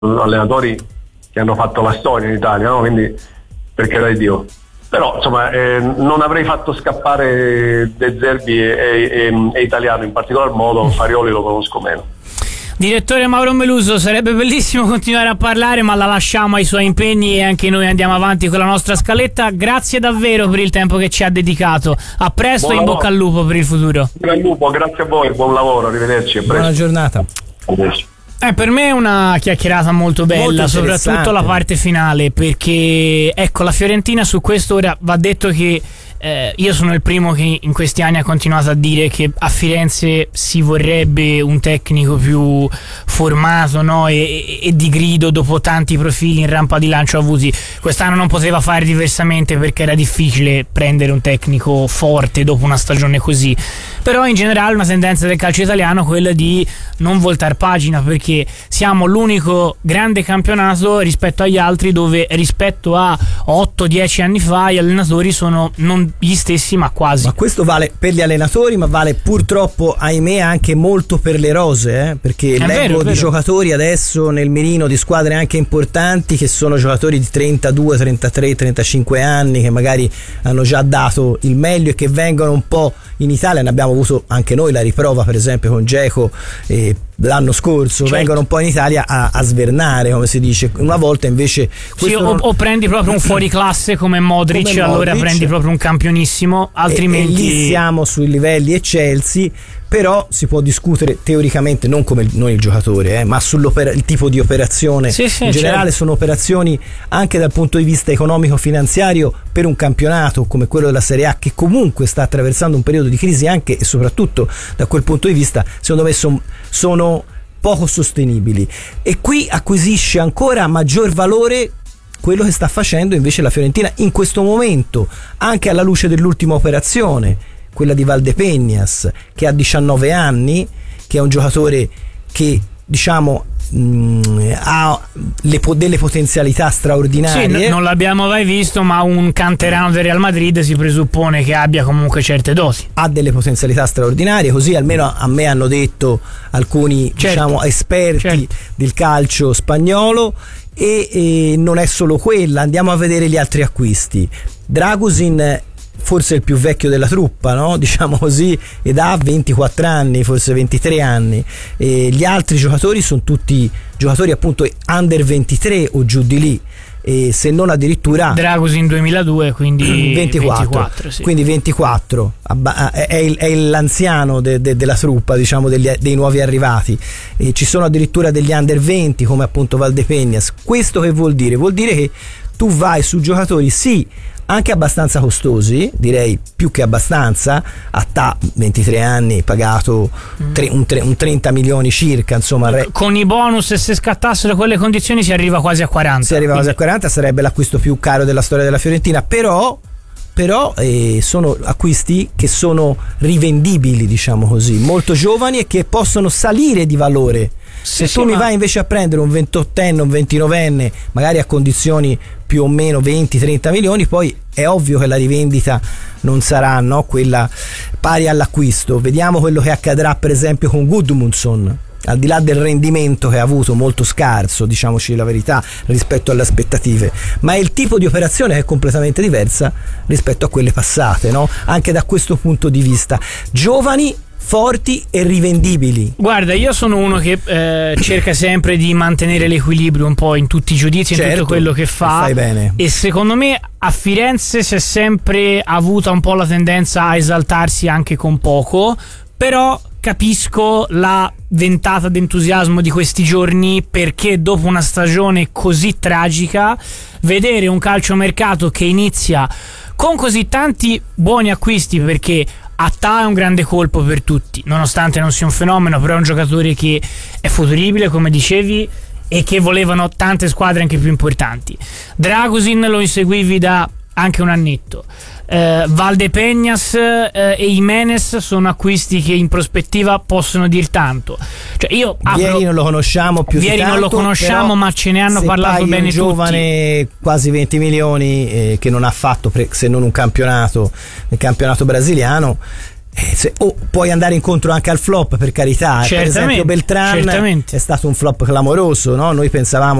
allenatori che hanno fatto la storia in Italia, no? Quindi per carità di Dio. Però insomma non avrei fatto scappare De Zerbi e Italiano in particolar modo. Farioli lo conosco meno. Direttore Mauro Meluso, sarebbe bellissimo continuare a parlare, ma la lasciamo ai suoi impegni e anche noi andiamo avanti con la nostra scaletta. Grazie davvero per il tempo che ci ha dedicato. A presto e in bocca al lupo per il futuro. Bocca al lupo, grazie a voi, buon lavoro, arrivederci. A presto. Buona giornata. Arrivederci. Per me è una chiacchierata molto bella, soprattutto la parte finale, perché ecco, la Fiorentina su questo, ora va detto che io sono il primo che in questi anni ha continuato a dire che a Firenze si vorrebbe un tecnico più formato, no? e di grido dopo tanti profili in rampa di lancio avuti. Quest'anno non poteva fare diversamente perché era difficile prendere un tecnico forte dopo una stagione così, però in generale una tendenza del calcio italiano è quella di non voltar pagina, perché siamo l'unico grande campionato rispetto agli altri dove rispetto a 8-10 anni fa gli allenatori sono non gli stessi ma quasi. Ma questo vale per gli allenatori, ma vale purtroppo, ahimè, anche molto per le rose, perché leggo di giocatori adesso nel mirino di squadre anche importanti che sono giocatori di 32, 33, 35 anni che magari hanno già dato il meglio e che vengono un po' in Italia. Ne abbiamo avuto anche noi la riprova, per esempio con Dzeko l'anno scorso, certo. Vengono un po' in Italia a svernare, come si dice. Una volta invece sì, o prendi proprio un fuoriclasse come Modric, allora prendi proprio un campionissimo, altrimenti e lì siamo sui livelli eccelsi. Però si può discutere teoricamente non come non il giocatore, ma il tipo di operazione. Sì, in generale, certo. Sono operazioni anche dal punto di vista economico-finanziario per un campionato come quello della Serie A, che comunque sta attraversando un periodo di crisi anche e soprattutto da quel punto di vista, secondo me sono poco sostenibili. E qui acquisisce ancora maggior valore quello che sta facendo invece la Fiorentina in questo momento, anche alla luce dell'ultima operazione, quella di Valdepeñas, che ha 19 anni, che è un giocatore che diciamo ha delle potenzialità straordinarie. Sì, non l'abbiamo mai visto, ma un canterano del Real Madrid si presuppone che abbia comunque certe doti. Ha delle potenzialità straordinarie, così almeno a me hanno detto alcuni, certo, diciamo esperti, certo, del calcio spagnolo. E non è solo quella, andiamo a vedere gli altri acquisti. Dragusin forse il più vecchio della truppa, no? Diciamo così, ed ha 24 anni, forse 23 anni. E gli altri giocatori sono tutti giocatori appunto under 23 o giù di lì, e se non addirittura Dragusin 2002, quindi 24 sì. Quindi 24 è l'anziano della truppa, diciamo, dei nuovi arrivati, e ci sono addirittura degli under 20 come appunto Valdepeñas. Questo che vuol dire? Vuol dire che tu vai su giocatori sì anche abbastanza costosi, direi più che abbastanza, a 23 anni pagato un 30 milioni circa, insomma. Con i bonus, e se scattassero quelle condizioni si arriva quasi a 40. Si arriva quasi a 40, sarebbe l'acquisto più caro della storia della Fiorentina, però sono acquisti che sono rivendibili, diciamo così, molto giovani e che possono salire di valore. Se tu mi vai invece a prendere un 28enne, un 29enne, magari a condizioni più o meno 20-30 milioni, poi è ovvio che la rivendita non sarà, no, quella pari all'acquisto. Vediamo quello che accadrà per esempio con Gudmundsson, al di là del rendimento che ha avuto molto scarso, diciamoci la verità, rispetto alle aspettative, ma è il tipo di operazione che è completamente diversa rispetto a quelle passate, no? Anche da questo punto di vista, giovani, forti e rivendibili. Guarda, io sono uno che cerca sempre di mantenere l'equilibrio un po' in tutti i giudizi, certo, in tutto quello che fa. Fai bene. E secondo me a Firenze si è sempre avuta un po' la tendenza a esaltarsi anche con poco, però capisco la ventata d'entusiasmo di questi giorni, perché dopo una stagione così tragica vedere un calciomercato che inizia con così tanti buoni acquisti, perché Atta è un grande colpo per tutti, nonostante non sia un fenomeno, però è un giocatore che è futuribile, come dicevi, e che volevano tante squadre anche più importanti. Dragusin lo inseguivi da anche un annetto. Valdepeñas e Jimenez sono acquisti che in prospettiva possono dir tanto. Cioè io Vieri non lo conosciamo più Vieri di tanto, non lo conosciamo, ma ce ne hanno parlato bene tutti. Un giovane quasi 20 milioni che non ha fatto se non un campionato, nel campionato brasiliano, puoi andare incontro anche al flop, per carità. Per esempio Beltran è stato un flop clamoroso, no? Noi pensavamo